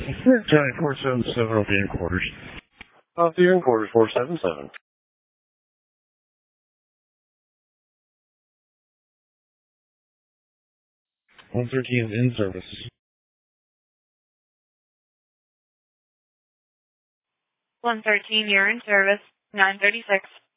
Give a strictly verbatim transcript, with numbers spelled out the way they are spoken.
Giant four seven seven of the in quarters. Of the in quarters, four seven seven. one thirteen in service. one thirteen, you're in service. nine thirty-six.